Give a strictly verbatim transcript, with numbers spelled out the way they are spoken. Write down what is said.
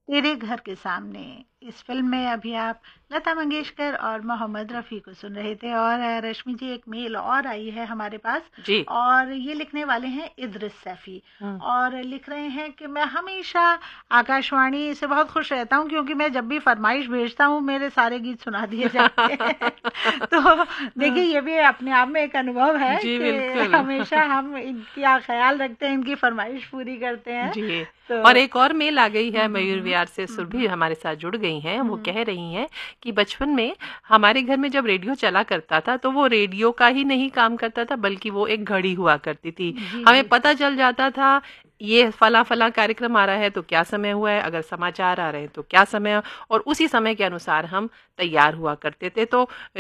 तेरे घर के सामने। इस फिल्म में अभी आप लता मंगेशकर और मोहम्मद रफ़ी को सुन रहे थे। और रश्मि जी, एक मेल और आई है हमारे पास, जी। और ये लिखने वाले हैं इद्रिस सैफी, हम्म। और लिख रहे हैं कि मैं हमेशा आकाशवाणी से बहुत खुश रहता हूँ, क्योंकि मैं जब भी फरमाइश भेजता हूँ मेरे सारे गीत सुना दिए जाते हैं। तो देखिए, ये भी अपने आप में एक अनुभव है जी कि बिल्कुल। हमेशा हम इनका ख्याल रखते हैं, इनकी फरमाइश पूरी करते हैं। जी। तो और एक और मेल आ गई है हम्म हम्म मयूर हम्म विहार से, हम्म सुरभि हम्म हमारे साथ जुड़ गई हैं। वो हम्म, कह रही हैं कि बचपन में हमारे घर में जब रेडियो चला करता था तो वो रेडियो का ही नहीं काम करता था, बल्कि वो एक घड़ी हुआ करती थी। जी हमें जी। पता चल जाता था ये फला फला कार्यक्रम आ रहा है तो क्या समय हुआ है, अगर समाचार आ रहे हैं तो क्या समय है, और उसी समय के अनुसार हम तैयार हुआ करते थे। तो